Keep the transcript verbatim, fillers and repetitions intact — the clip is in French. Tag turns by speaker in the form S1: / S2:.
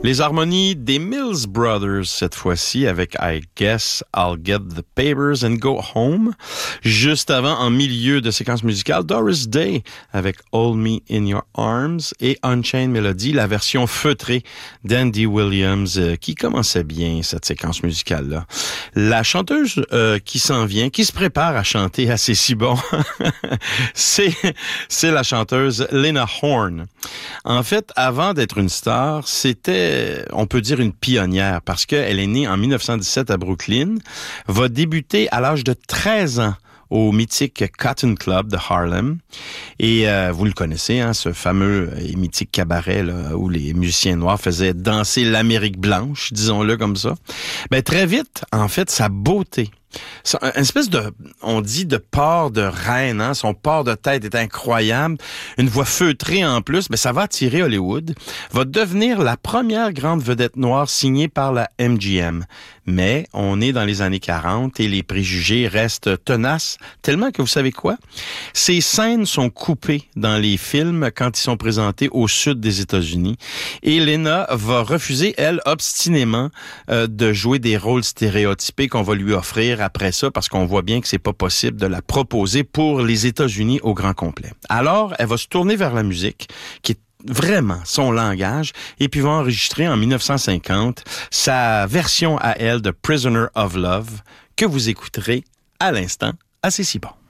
S1: Les harmonies des Mills Brothers cette fois-ci avec I Guess I'll Get the Papers and Go Home. Juste avant, en milieu de séquence musicale, Doris Day avec Hold Me in Your Arms et Unchained Melody, la version feutrée d'Andy Williams euh, qui commençait bien cette séquence musicale-là. La chanteuse euh, qui s'en vient, qui se prépare à chanter à C'est si bon, c'est, c'est la chanteuse Lena Horne. En fait, avant d'être une star, c'était on peut dire une pionnière parce qu'elle est née en dix-neuf cent dix-sept à Brooklyn, va débuter à l'âge de treize ans au mythique Cotton Club de Harlem. Et euh, vous le connaissez, hein, ce fameux et mythique cabaret là, où les musiciens noirs faisaient danser l'Amérique blanche, disons-le comme ça. Ben très vite, en fait, sa beauté, une espèce de, on dit de port de reine, hein? Son port de tête est incroyable. Une voix feutrée en plus, mais ça va attirer Hollywood. Va devenir la première grande vedette noire signée par la M G M. Mais on est dans les années quarante et les préjugés restent tenaces, tellement que vous savez quoi? Ces scènes sont coupées dans les films quand ils sont présentés au sud des États-Unis. Et Lena va refuser, elle, obstinément, euh, de jouer des rôles stéréotypés qu'on va lui offrir après ça, parce qu'on voit bien que c'est pas possible de la proposer pour les États-Unis au grand complet. Alors, elle va se tourner vers la musique, qui est vraiment son langage, et puis va enregistrer en dix-neuf cent cinquante sa version à elle de Prisoner of Love, que vous écouterez à l'instant à C'est si bon.